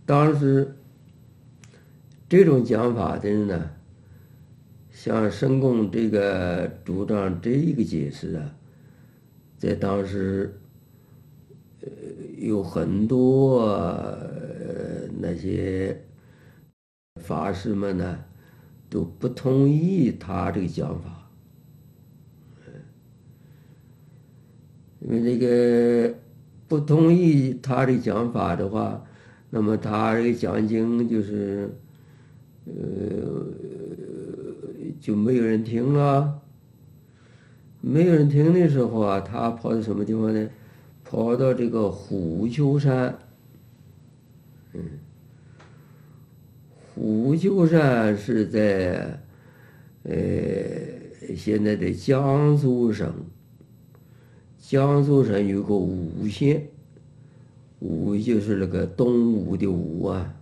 当时这种讲法的人呢，像申公这个主张这一个解释啊，在当时有很多那些法师们呢都不同意他这个讲法，因为这个不同意他的讲法的话，那么他这个讲经就是就没有人听了。没有人听的时候啊，他跑到什么地方呢？跑到这个虎丘山。虎丘山是在现在的江苏省。江苏省有个吴县，吴就是那个东吴的吴啊，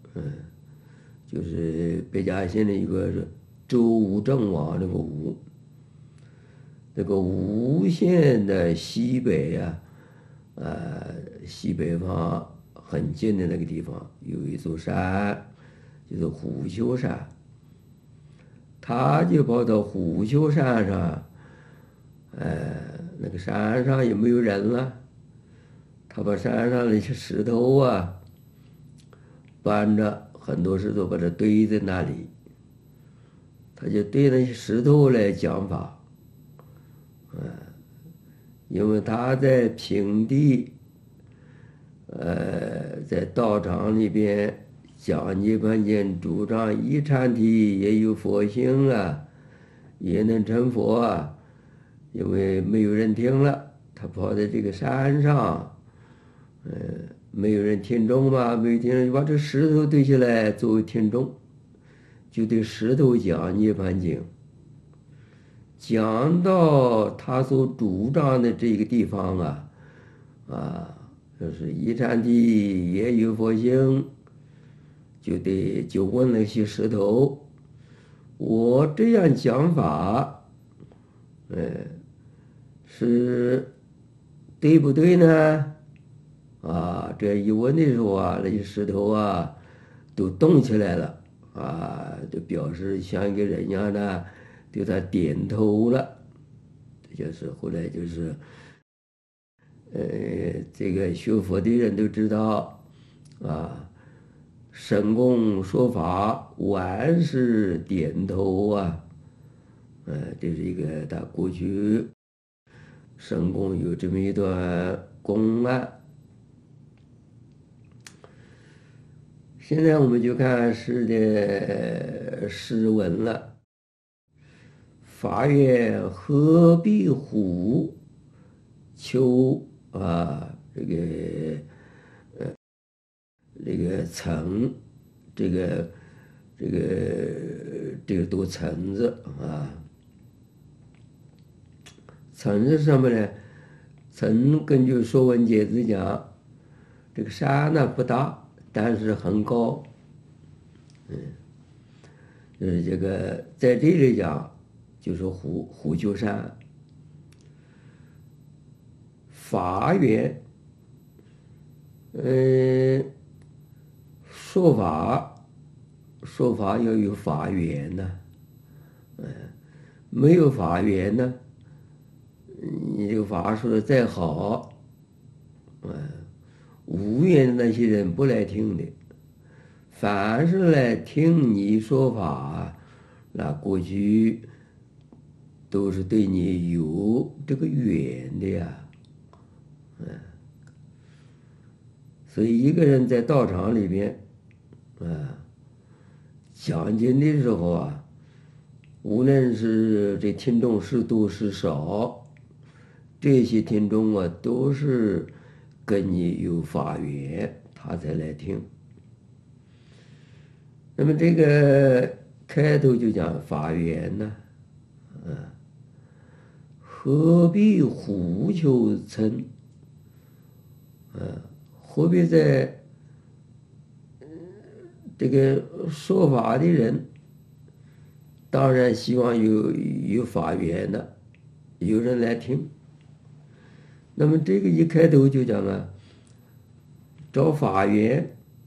就是百家姓的一个周吴郑王那个吴。这个吴县的西北啊，西北方很近的那个地方有一座山，就是虎丘山。他就跑到虎丘山上，那个山上也没有人了，他把山上那些石头啊搬着，很多石头把它堆在那里，他就对那些石头来讲法。因为他在平地，在道场里边讲涅槃经，主张一禅体也有佛性啊，也能成佛啊。因为没有人听了，他跑在这个山上，没有人听众嘛，没有听众就把这石头堆起来作为听众，就对石头讲涅槃经。讲到他所主张的这个地方啊，就是一禅体也有佛性，就问那些石头，我这样讲法，是对不对呢？这一问的时候啊，那些石头啊都动起来了，就表示像一个人一样的对他点头了。这就是后来就是，这个学佛的人都知道，申公说法万事点头啊，这是一个他过去申公有这么一段公案。现在我们就看诗的诗文了。法曰：何必虎丘这个层，这个多层子啊。层是什么呢？层根据《说文解字》讲，这个山呢不大，但是很高。这个在这里讲，就是虎丘山。法源，说法要有法源呢，没有法源呢，你这个法说的再好，无缘的那些人不来听的。凡是来听你说法，那过去都是对你有这个缘的呀。所以一个人在道场里边，讲经的时候啊，无论是这听众是多是少，这些听众啊都是跟你有法缘，他才来听。那么这个开头就讲法缘呢，何必虎丘层？何必在这个说法的人，当然希望有法缘的，有人来听。那么这个一开头就讲找法缘，